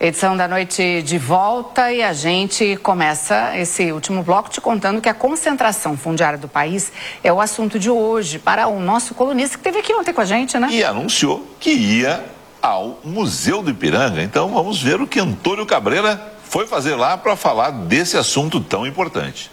Edição da noite de volta e a gente começa esse último bloco te contando que a concentração fundiária do país é o assunto de hoje para o nosso colunista que esteve aqui ontem com a gente, né? E anunciou que ia ao Museu do Ipiranga. Então vamos ver o que Antônio Cabreira foi fazer lá para falar desse assunto tão importante.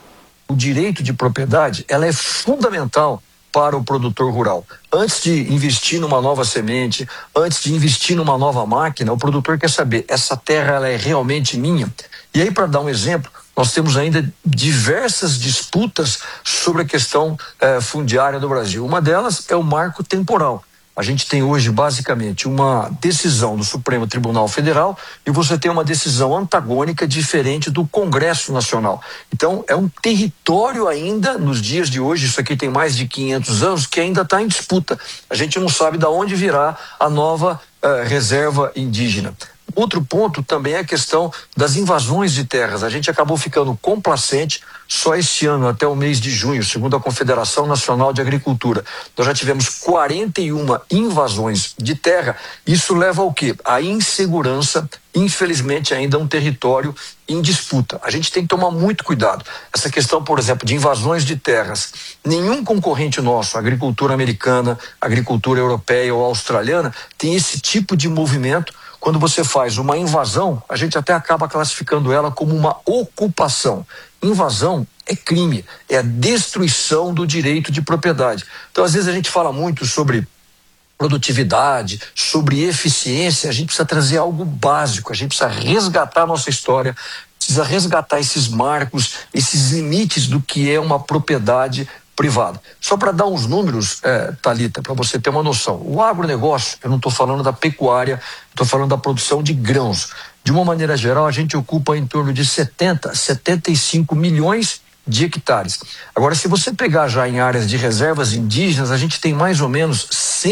O direito de propriedade, ela é fundamental para o produtor rural. Antes de investir numa nova semente, antes de investir numa nova máquina, o produtor quer saber, essa terra ela é realmente minha? E aí, para dar um exemplo, nós temos ainda diversas disputas sobre a questão fundiária do Brasil. Uma delas é o marco temporal. A gente tem hoje, basicamente, uma decisão do Supremo Tribunal Federal e você tem uma decisão antagônica diferente do Congresso Nacional. Então, é um território ainda, nos dias de hoje, isso aqui tem mais de 500 anos, que ainda está em disputa. A gente não sabe de onde virá a nova reserva indígena. Outro ponto também é a questão das invasões de terras. A gente acabou ficando complacente. Só este ano, até o mês de junho, segundo a Confederação Nacional de Agricultura, nós já tivemos 41 invasões de terra. Isso leva ao quê? A insegurança, infelizmente, ainda é um território em disputa. A gente tem que tomar muito cuidado. Essa questão, por exemplo, de invasões de terras. Nenhum concorrente nosso, agricultura americana, agricultura europeia ou australiana, tem esse tipo de movimento. Quando você faz uma invasão, a gente até acaba classificando ela como uma ocupação. Invasão é crime, é a destruição do direito de propriedade. Então, às vezes, a gente fala muito sobre produtividade, sobre eficiência. A gente precisa trazer algo básico, a gente precisa resgatar a nossa história, precisa resgatar esses marcos, esses limites do que é uma propriedade privada. Só para dar uns números, Thalita, para você ter uma noção. O agronegócio, eu não estou falando da pecuária, estou falando da produção de grãos. De uma maneira geral, a gente ocupa em torno de 75 milhões de hectares. Agora, se você pegar já em áreas de reservas indígenas, a gente tem mais ou menos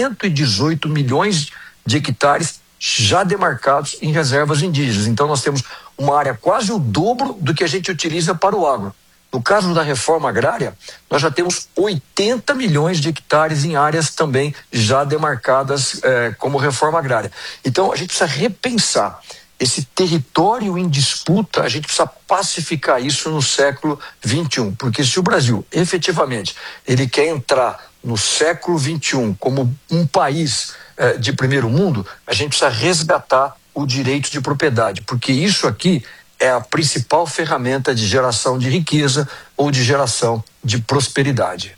118 milhões de hectares já demarcados em reservas indígenas. Então, nós temos uma área quase o dobro do que a gente utiliza para o agro. No caso da reforma agrária, nós já temos 80 milhões de hectares em áreas também já demarcadas como reforma agrária. Então, a gente precisa repensar esse território em disputa, a gente precisa pacificar isso no século XXI, porque se o Brasil, efetivamente, ele quer entrar no século XXI como um país de primeiro mundo, a gente precisa resgatar o direito de propriedade, porque isso aqui é a principal ferramenta de geração de riqueza ou de geração de prosperidade.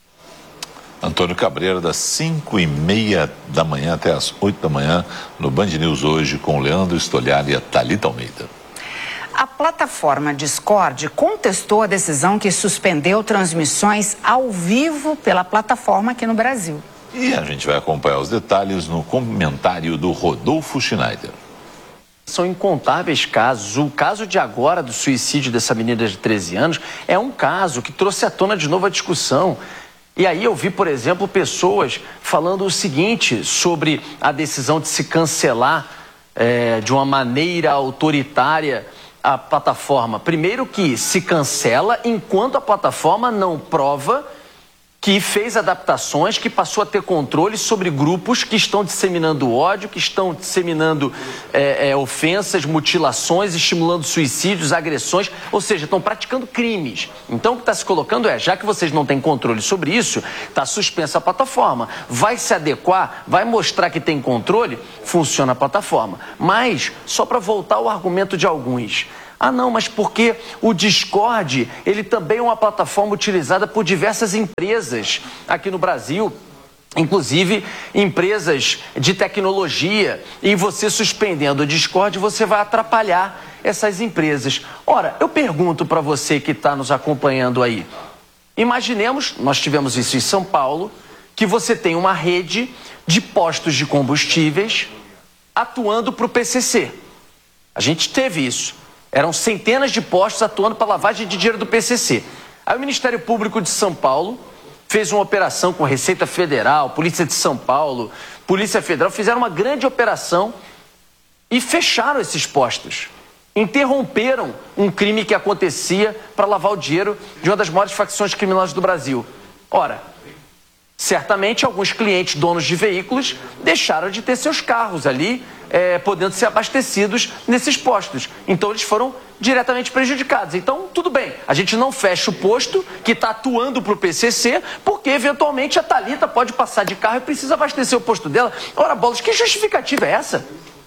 Antônio Cabreira, das 5h30 da manhã até as 8 da manhã, no Band News Hoje, com Leandro Stoliar e a Thalita Almeida. A plataforma Discord contestou a decisão que suspendeu transmissões ao vivo pela plataforma aqui no Brasil. E a gente vai acompanhar os detalhes no comentário do Rodolfo Schneider. São incontáveis casos. O caso de agora do suicídio dessa menina de 13 anos é um caso que trouxe à tona de novo a discussão. E aí eu vi, por exemplo, pessoas falando o seguinte sobre a decisão de se cancelar de uma maneira autoritária a plataforma. Primeiro que se cancela enquanto a plataforma não prova que fez adaptações, que passou a ter controle sobre grupos que estão disseminando ódio, que estão disseminando ofensas, mutilações, estimulando suicídios, agressões, ou seja, estão praticando crimes. Então o que está se colocando já que vocês não têm controle sobre isso, está suspensa a plataforma. Vai se adequar, vai mostrar que tem controle, funciona a plataforma. Mas, só para voltar ao argumento de alguns... Ah, não, mas porque o Discord, ele também é uma plataforma utilizada por diversas empresas aqui no Brasil, inclusive empresas de tecnologia, e você suspendendo o Discord, você vai atrapalhar essas empresas. Ora, eu pergunto para você que está nos acompanhando aí, imaginemos, nós tivemos isso em São Paulo, que você tem uma rede de postos de combustíveis atuando para o PCC. A gente teve isso. Eram centenas de postos atuando para lavagem de dinheiro do PCC. Aí o Ministério Público de São Paulo fez uma operação com Receita Federal, Polícia de São Paulo, Polícia Federal, fizeram uma grande operação e fecharam esses postos. Interromperam um crime que acontecia para lavar o dinheiro de uma das maiores facções criminosas do Brasil. Ora, certamente alguns clientes, donos de veículos, deixaram de ter seus carros ali podendo ser abastecidos nesses postos. Então eles foram diretamente prejudicados. Então, tudo bem, a gente não fecha o posto que está atuando para o PCC, porque eventualmente a Thalita pode passar de carro e precisa abastecer o posto dela. Ora, bolas, que justificativa é essa?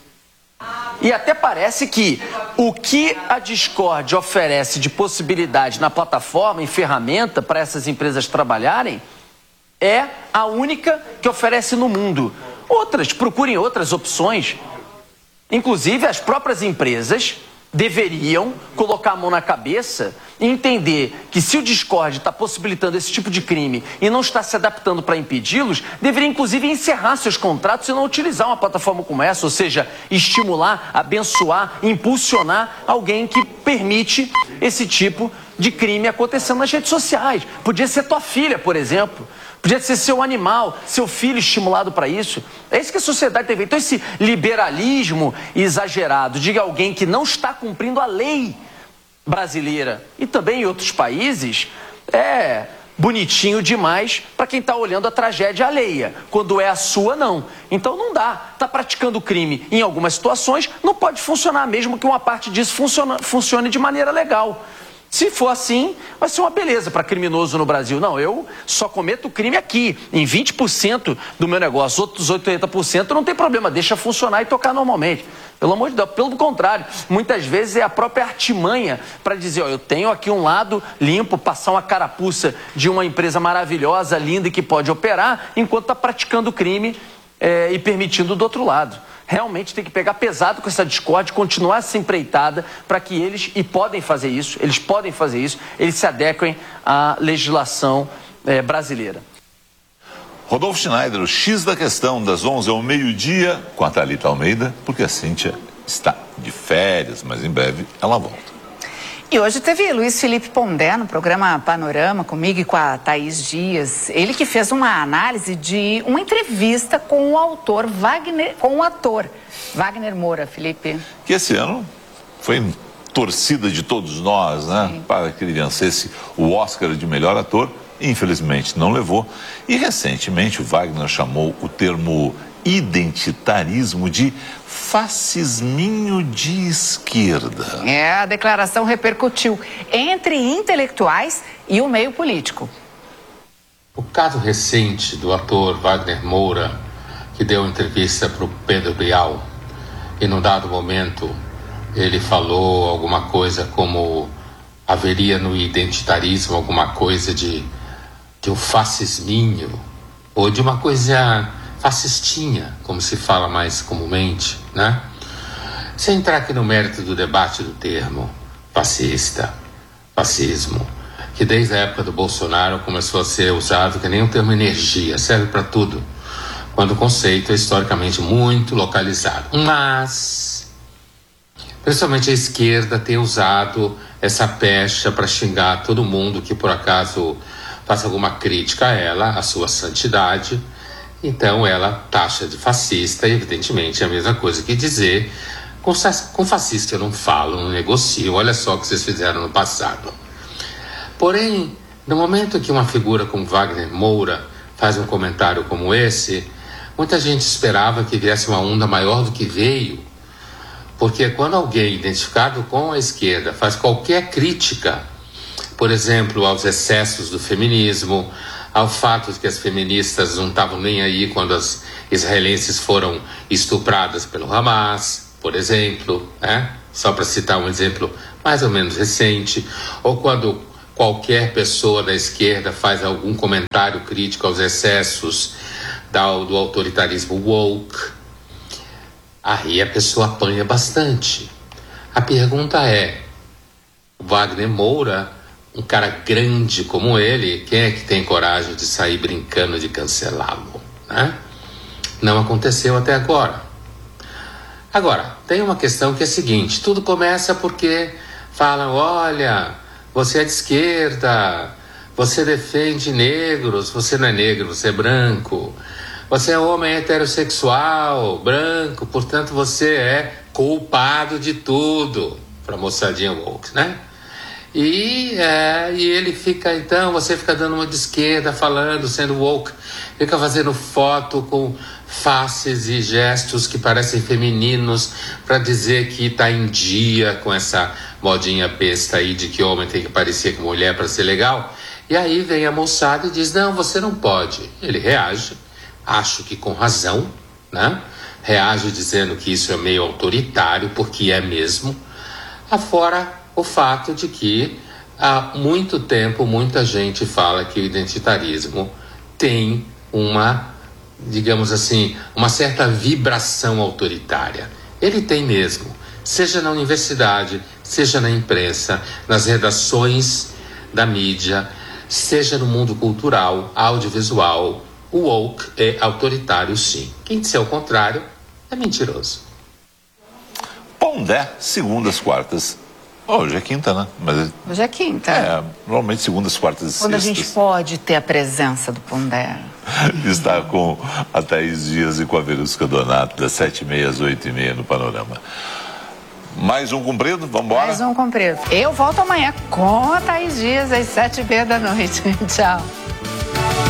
E até parece que o que a Discord oferece de possibilidade na plataforma, em ferramenta para essas empresas trabalharem, é a única que oferece no mundo. Outras, procurem outras opções. Inclusive, as próprias empresas deveriam colocar a mão na cabeça e entender que se o Discord está possibilitando esse tipo de crime e não está se adaptando para impedi-los, deveria inclusive encerrar seus contratos e não utilizar uma plataforma como essa, ou seja, estimular, abençoar, impulsionar alguém que permite esse tipo de crime acontecendo nas redes sociais. Podia ser tua filha, por exemplo. Podia ser seu animal, seu filho estimulado para isso. É isso que a sociedade tem feito. Então esse liberalismo exagerado de alguém que não está cumprindo a lei brasileira e também em outros países é bonitinho demais para quem está olhando a tragédia alheia. Quando é a sua, não. Então não dá. Está praticando crime em algumas situações, não pode funcionar, mesmo que uma parte disso funcione de maneira legal. Se for assim, vai ser uma beleza para criminoso no Brasil. Não, eu só cometo crime aqui, em 20% do meu negócio. Outros 80% não tem problema, deixa funcionar e tocar normalmente. Pelo amor de Deus, pelo contrário, muitas vezes é a própria artimanha para dizer, ó, eu tenho aqui um lado limpo, passar uma carapuça de uma empresa maravilhosa, linda e que pode operar, enquanto está praticando crime e permitindo do outro lado. Realmente tem que pegar pesado com essa Discord, continuar essa empreitada para que eles, e podem fazer isso, eles se adequem à legislação brasileira. Rodolfo Schneider, o X da questão, das 11 ao meio-dia, com a Thalita Almeida, porque a Cíntia está de férias, mas em breve ela volta. E hoje teve Luiz Felipe Pondé no programa Panorama, comigo e com a Thaís Dias. Ele que fez uma análise de uma entrevista com o ator Wagner Moura, Felipe. Que esse ano foi torcida de todos nós, né? Sim. Para que ele vencesse o Oscar de melhor ator. Infelizmente não levou. E recentemente o Wagner chamou o termo identitarismo de fascisminho de esquerda. A declaração repercutiu entre intelectuais e o meio político. O caso recente do ator Wagner Moura, que deu entrevista para o Pedro Bial, e num dado momento ele falou alguma coisa como haveria no identitarismo alguma coisa de um fascisminho, ou de uma coisa fascistinha, como se fala mais comumente, né? Sem entrar aqui no mérito do debate do termo fascista, fascismo, que desde a época do Bolsonaro começou a ser usado que nem um termo energia, serve para tudo, quando o conceito é historicamente muito localizado. Mas, principalmente a esquerda tem usado essa pecha para xingar todo mundo que por acaso faça alguma crítica a ela, a sua santidade. Então ela taxa de fascista, e evidentemente é a mesma coisa que dizer com fascista eu não falo, não negocio, olha só o que vocês fizeram no passado. Porém, no momento que uma figura como Wagner Moura faz um comentário como esse, muita gente esperava que viesse uma onda maior do que veio, porque quando alguém identificado com a esquerda faz qualquer crítica, por exemplo, aos excessos do feminismo, ao fato de que as feministas não estavam nem aí quando as israelenses foram estupradas pelo Hamas, por exemplo, né? Só para citar um exemplo mais ou menos recente, ou quando qualquer pessoa da esquerda faz algum comentário crítico aos excessos do autoritarismo woke, aí a pessoa apanha bastante. A pergunta é, Wagner Moura, um cara grande como ele, quem é que tem coragem de sair brincando de cancelá-lo, né? Não aconteceu até agora. Agora, tem uma questão que é a seguinte, tudo começa porque falam, olha, você é de esquerda, você defende negros, você não é negro, você é branco, você é homem heterossexual, branco, portanto você é culpado de tudo, para a moçadinha woke, né? E ele fica, então, você fica dando uma de esquerda, falando, sendo woke, fica fazendo foto com faces e gestos que parecem femininos para dizer que está em dia com essa modinha besta aí de que homem tem que parecer com mulher para ser legal. E aí vem a moçada e diz, não, você não pode. Ele reage, acho que com razão, né? Reage dizendo que isso é meio autoritário, porque é mesmo. Afora o fato de que há muito tempo muita gente fala que o identitarismo tem uma, digamos assim, uma certa vibração autoritária. Ele tem mesmo, seja na universidade, seja na imprensa, nas redações da mídia, seja no mundo cultural, audiovisual. O woke é autoritário, sim. Quem disser o contrário é mentiroso. Pondé, segundas, quartas. Hoje é quinta, né? Mas Hoje é quinta. normalmente segundas, quartas e Quando sextas. a gente pode ter a presença do Pondé. Está com a Thaís Dias e com a Verusca Donato, das 7h30 às 8h30 no Panorama. Mais um cumprido? Vamos embora? Mais um cumprido. Eu volto amanhã com a Thaís Dias às 7h30 da noite. Tchau.